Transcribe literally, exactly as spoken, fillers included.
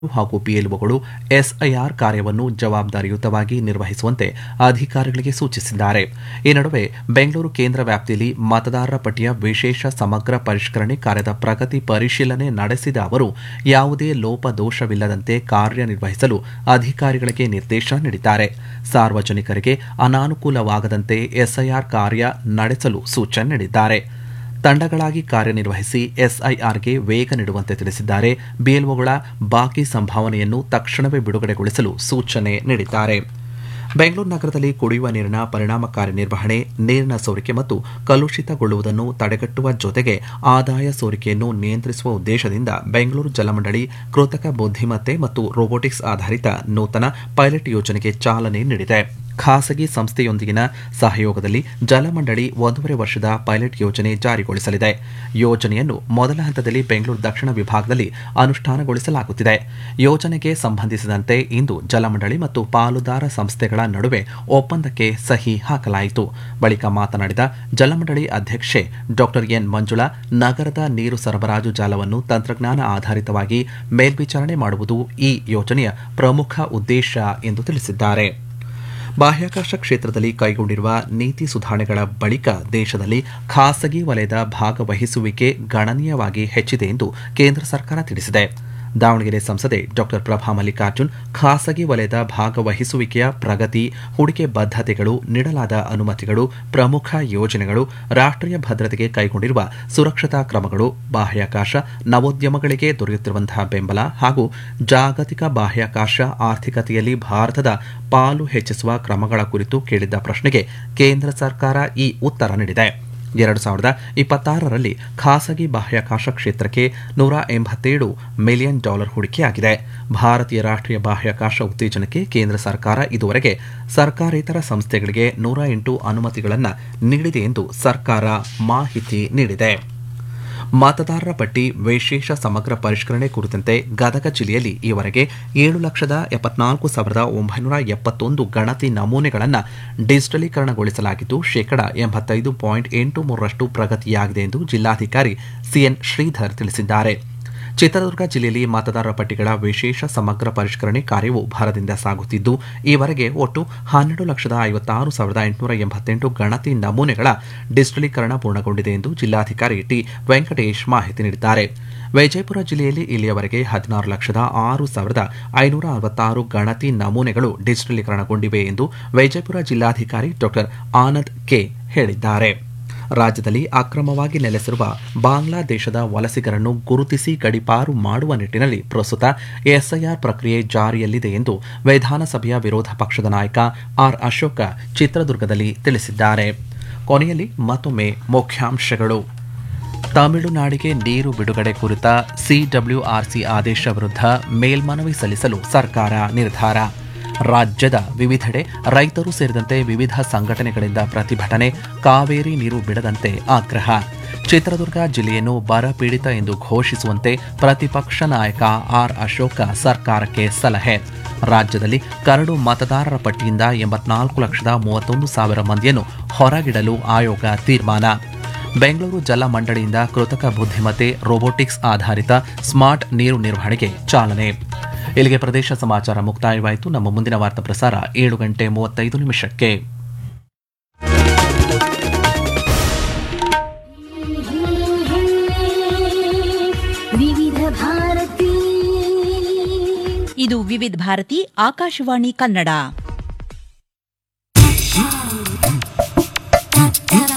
ಹಾಗೂ ಪಿಎಲ್ಒಗಳು ಎಸ್ಐಆರ್ ಕಾರ್ಯವನ್ನು ಜವಾಬ್ದಾರಿಯುತವಾಗಿ ನಿರ್ವಹಿಸುವಂತೆ ಅಧಿಕಾರಿಗಳಿಗೆ ಸೂಚಿಸಿದ್ದಾರೆ. ಈ ನಡುವೆ ಬೆಂಗಳೂರು ಕೇಂದ್ರ ವ್ಯಾಪ್ತಿಯಲ್ಲಿ ಮತದಾರರ ಪಟ್ಟಿಯ ವಿಶೇಷ ಸಮಗ್ರ ಪರಿಷ್ಕರಣೆ ಕಾರ್ಯದ ಪ್ರಗತಿ ಪರಿಶೀಲನೆ ನಡೆಸಿದ ಅವರು ಯಾವುದೇ ಲೋಪದೋಷವಿಲ್ಲದಂತೆ ಕಾರ್ಯನಿರ್ವಹಿಸಲು ಅಧಿಕಾರಿಗಳಿಗೆ ನಿರ್ದೇಶನ ನೀಡಿದ್ದಾರೆ. ಸಾರ್ವಜನಿಕರಿಗೆ ಅನಾನುಕೂಲವಾಗದಂತೆ ಎಸ್ಐಆರ್ ಕಾರ್ಯ ನಡೆಸಲು ಸೂಚನೆ ನೀಡಿದ್ದಾರೆ. ತಂಡಗಳಾಗಿ ಕಾರ್ಯನಿರ್ವಹಿಸಿ ಎಸ್ಐಆರ್ಗೆ ವೇಗ ನೀಡುವಂತೆ ತಿಳಿಸಿದ್ದಾರೆ. ಬಿಎಲ್ಒಗಳ ಬಾಕಿ ಸಂಭಾವನೆಯನ್ನು ತಕ್ಷಣವೇ ಬಿಡುಗಡೆಗೊಳಿಸಲು ಸೂಚನೆ ನೀಡಿದ್ದಾರೆ. ಬೆಂಗಳೂರು ನಗರದಲ್ಲಿ ಕುಡಿಯುವ ನೀರಿನ ಪರಿಣಾಮಕಾರಿ ನಿರ್ವಹಣೆ, ನೀರಿನ ಸೋರಿಕೆ ಮತ್ತು ಕಲುಷಿತಗೊಳ್ಳುವುದನ್ನು ತಡೆಗಟ್ಟುವ ಜೊತೆಗೆ ಆದಾಯ ಸೋರಿಕೆಯನ್ನು ನಿಯಂತ್ರಿಸುವ ಉದ್ದೇಶದಿಂದ ಬೆಂಗಳೂರು ಜಲಮಂಡಳಿ ಕೃತಕ ಬುದ್ಧಿಮತ್ತೆ ಮತ್ತು ರೋಬೋಟಿಕ್ಸ್ ಆಧಾರಿತ ನೂತನ ಪೈಲಟ್ ಯೋಜನೆಗೆ ಚಾಲನೆ ನೀಡಿದೆ. ಖಾಸಗಿ ಸಂಸ್ಥೆಯೊಂದಿಗಿನ ಸಹಯೋಗದಲ್ಲಿ ಜಲಮಂಡಳಿ ಒಂದೂವರೆ ವರ್ಷದ ಪೈಲಟ್ ಯೋಜನೆ ಜಾರಿಗೊಳಿಸಲಿದೆ. ಯೋಜನೆಯನ್ನು ಮೊದಲ ಹಂತದಲ್ಲಿ ಬೆಂಗಳೂರು ದಕ್ಷಿಣ ವಿಭಾಗದಲ್ಲಿ ಅನುಷ್ಠಾನಗೊಳಿಸಲಾಗುತ್ತಿದೆ. ಯೋಜನೆಗೆ ಸಂಬಂಧಿಸಿದಂತೆ ಇಂದು ಜಲಮಂಡಳಿ ಮತ್ತು ಪಾಲುದಾರ ಸಂಸ್ಥೆಗಳ ನಡುವೆ ಒಪ್ಪಂದಕ್ಕೆ ಸಹಿ ಹಾಕಲಾಯಿತು. ಬಳಿಕ ಮಾತನಾಡಿದ ಜಲಮಂಡಳಿ ಅಧ್ಯಕ್ಷೆ ಡಾ ಎನ್ ಮಂಜುಳಾ, ನಗರದ ನೀರು ಸರಬರಾಜು ಜಾಲವನ್ನು ತಂತ್ರಜ್ಞಾನ ಆಧಾರಿತವಾಗಿ ಮೇಲ್ವಿಚಾರಣೆ ಮಾಡುವುದು ಈ ಯೋಜನೆಯ ಪ್ರಮುಖ ಉದ್ದೇಶ ಎಂದು ತಿಳಿಸಿದ್ದಾರೆ. ಬಾಹ್ಯಾಕಾಶ ಕ್ಷೇತ್ರದಲ್ಲಿ ಕೈಗೊಂಡಿರುವ ನೀತಿ ಸುಧಾರಣೆಗಳ ಬಳಿಕ ದೇಶದಲ್ಲಿ ಖಾಸಗಿ ವಲಯದ ಭಾಗವಹಿಸುವಿಕೆ ಗಣನೀಯವಾಗಿ ಹೆಚ್ಚಿದೆ ಎಂದು ಕೇಂದ್ರ ಸರ್ಕಾರ ತಿಳಿಸಿದೆ. ದಾವಣಗೆರೆ ಸಂಸದೆ ಡಾ ಪ್ರಭಾ ಮಲ್ಲಿಕಾರ್ಜುನ್ ಖಾಸಗಿ ವಲಯದ ಭಾಗವಹಿಸುವಿಕೆಯ ಪ್ರಗತಿ, ಹೂಡಿಕೆ ಬದ್ಧತೆಗಳು, ನೀಡಲಾದ ಅನುಮತಿಗಳು, ಪ್ರಮುಖ ಯೋಜನೆಗಳು, ರಾಷ್ಟ್ರೀಯ ಭದ್ರತೆಗೆ ಕೈಗೊಂಡಿರುವ ಸುರಕ್ಷತಾ ಕ್ರಮಗಳು, ಬಾಹ್ಯಾಕಾಶ ನವೋದ್ಯಮಗಳಿಗೆ ದೊರೆಯುತ್ತಿರುವಂತಹ ಬೆಂಬಲ ಹಾಗೂ ಜಾಗತಿಕ ಬಾಹ್ಯಾಕಾಶ ಆರ್ಥಿಕತೆಯಲ್ಲಿ ಭಾರತದ ಪಾಲು ಹೆಚ್ಚಿಸುವ ಕ್ರಮಗಳ ಕುರಿತು ಕೇಳಿದ್ದ ಪ್ರಶ್ನೆಗೆ ಕೇಂದ್ರ ಸರ್ಕಾರ ಈ ಉತ್ತರ ನೀಡಿದೆ. ಎರಡು ಸಾವಿರದ ಇಪ್ಪತ್ತಾರರಲ್ಲಿ ಖಾಸಗಿ ಬಾಹ್ಯಾಕಾಶ ಕ್ಷೇತ್ರಕ್ಕೆ ನೂರ ಎಂಬತ್ತೇಳು ಮಿಲಿಯನ್ ಡಾಲರ್ ಹೂಡಿಕೆಯಾಗಿದೆ. ಭಾರತೀಯ ರಾಷ್ಟ್ರೀಯ ಬಾಹ್ಯಾಕಾಶ ಉತ್ತೇಜನಕ್ಕೆ ಕೇಂದ್ರ ಸರ್ಕಾರ ಇದುವರೆಗೆ ಸರ್ಕಾರೇತರ ಸಂಸ್ಥೆಗಳಿಗೆ ನೂರ ಎಂಟು ಅನುಮತಿಗಳನ್ನು ನೀಡಿದೆ ಎಂದು ಸರ್ಕಾರ ಮಾಹಿತಿ ನೀಡಿದೆ. ಮತದಾರರ ಪಟ್ಟಿ ವಿಶೇಷ ಸಮಗ್ರ ಪರಿಷ್ಕರಣೆ ಕುರಿತಂತೆ ಗದಗ ಜಿಲ್ಲೆಯಲ್ಲಿ ಈವರೆಗೆ ಏಳು ಲಕ್ಷದ ಎಪ್ಪತ್ನಾಲ್ಕು ಸಾವಿರದ ಒಂಬೈನೂರ ಎಪ್ಪತ್ತೊಂದು ಗಣತಿ ನಮೂನೆಗಳನ್ನು ಡಿಜಿಟಲೀಕರಣಗೊಳಿಸಲಾಗಿದ್ದು ಶೇಕಡಾ ಎಂಬತ್ತೈದು ಪಾಯಿಂಟ್ ಎಂಟು ಮೂರರಷ್ಟು ಪ್ರಗತಿಯಾಗಿದೆ ಎಂದು ಜಿಲ್ಲಾಧಿಕಾರಿ ಸಿಎನ್ ಶ್ರೀಧರ್ ತಿಳಿಸಿದ್ದಾರೆ. ಚಿತ್ರದುರ್ಗ ಜಿಲ್ಲೆಯಲ್ಲಿ ಮತದಾರರ ಪಟ್ಟಿಗಳ ವಿಶೇಷ ಸಮಗ್ರ ಪರಿಷ್ಕರಣೆ ಕಾರ್ಯವು ಭರದಿಂದ ಸಾಗುತ್ತಿದ್ದು ಈವರೆಗೆ ಒಟ್ಟು ಹನ್ನೆರಡು ಲಕ್ಷದ ಐವತ್ತಾರು ಸಾವಿರದ ಎಂಟುನೂರ ಎಂಬತ್ತೆಂಟು ಗಣತಿ ನಮೂನೆಗಳ ಡಿಜಿಟಲೀಕರಣ ಪೂರ್ಣಗೊಂಡಿದೆ ಎಂದು ಜಿಲ್ಲಾಧಿಕಾರಿ ಟಿ ವೆಂಕಟೇಶ್ ಮಾಹಿತಿ ನೀಡಿದ್ದಾರೆ. ವಿಜಯಪುರ ಜಿಲ್ಲೆಯಲ್ಲಿ ಇಲ್ಲಿಯವರೆಗೆ ಹದಿನಾರು ಲಕ್ಷದ ಆರು ಸಾವಿರದ ಐನೂರ ಅರವತ್ತಾರು ಗಣತಿ ನಮೂನೆಗಳು ಡಿಜಿಟಲೀಕರಣಗೊಂಡಿವೆ ಎಂದು ವಿಜಯಪುರ ಜಿಲ್ಲಾಧಿಕಾರಿ ಡಾ ಆನಂದ್ ಕೆ ಹೇಳಿದ್ದಾರೆ. ರಾಜ್ಯದಲ್ಲಿ ಅಕ್ರಮವಾಗಿ ನೆಲೆಸಿರುವ ಬಾಂಗ್ಲಾದೇಶದ ವಲಸಿಗರನ್ನು ಗುರುತಿಸಿ ಗಡೀಪಾರು ಮಾಡುವ ನಿಟ್ಟಿನಲ್ಲಿ ಪ್ರಸ್ತುತ ಎಸ್ಐಆರ್ ಪ್ರಕ್ರಿಯೆ ಜಾರಿಯಲ್ಲಿದೆ ಎಂದು ವಿಧಾನಸಭೆಯ ವಿರೋಧ ಪಕ್ಷದ ನಾಯಕ ಆರ್ ಅಶೋಕ ಚಿತ್ರದುರ್ಗದಲ್ಲಿ ತಿಳಿಸಿದ್ದಾರೆ. ಕೊನೆಯಲ್ಲಿ ಮತ್ತೊಮ್ಮೆ ಮುಖ್ಯಾಂಶಗಳು. ತಮಿಳುನಾಡಿಗೆ ನೀರು ಬಿಡುಗಡೆ ಕುರಿತ ಸಿಡಬ್ಲ್ಯೂಆರ್ಸಿ ಆದೇಶ ವಿರುದ್ಧ ಮೇಲ್ಮನವಿ ಸಲ್ಲಿಸಲು ಸರ್ಕಾರ ನಿರ್ಧಾರ. ರಾಜ್ಯದ ವಿವಿಧೆಡೆ ರೈತರು ಸೇರಿದಂತೆ ವಿವಿಧ ಸಂಘಟನೆಗಳಿಂದ ಪ್ರತಿಭಟನೆ, ಕಾವೇರಿ ನೀರು ಬಿಡದಂತೆ ಆಗ್ರಹ. ಚಿತ್ರದುರ್ಗ ಜಿಲ್ಲೆಯನ್ನು ಬರ ಪೀಡಿತ ಎಂದು ಘೋಷಿಸುವಂತೆ ಪ್ರತಿಪಕ್ಷ ನಾಯಕ ಆರ್ ಅಶೋಕ ಸರ್ಕಾರಕ್ಕೆ ಸಲಹೆ. ರಾಜ್ಯದಲ್ಲಿ ಕರಡು ಮತದಾರರ ಪಟ್ಟಿಯಿಂದ ಎಂಬತ್ನಾಲ್ಕು ಲಕ್ಷದ ಮೂವತ್ತೊಂದು ಸಾವಿರ ಮಂದಿಯನ್ನು ಹೊರಗಿಡಲು ಆಯೋಗ ತೀರ್ಮಾನ. ಬೆಂಗಳೂರು ಜಲ ಮಂಡಳಿಯಿಂದ ಕೃತಕ ಬುದ್ಧಿಮತ್ತೆ ರೋಬೋಟಿಕ್ಸ್ ಆಧಾರಿತ ಸ್ಮಾರ್ಟ್ ನೀರು ನಿರ್ವಹಣೆಗೆ ಚಾಲನೆ. ಇಲ್ಲಿಗೆ ಪ್ರದೇಶ ಸಮಾಚಾರ ಮುಕ್ತಾಯವಾಯಿತು. ನಮ್ಮ ಮುಂದಿನ ವಾರ್ತಾ ಪ್ರಸಾರ ಏಳು ಗಂಟೆ ಮೂವತ್ತೈದು ನಿಮಿಷಕ್ಕೆ. ವಿವಿಧ ಭಾರತಿ ಇದು ವಿವಿಧ ಭಾರತಿ ಆಕಾಶವಾಣಿ ಕನ್ನಡ.